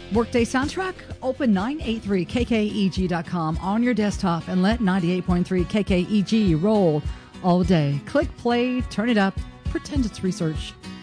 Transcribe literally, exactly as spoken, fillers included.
Workday soundtrack? Open nine eighty-three K K E G dot com on your desktop and let ninety-eight point three K K E G roll all day. Click play, turn it up, pretend it's research.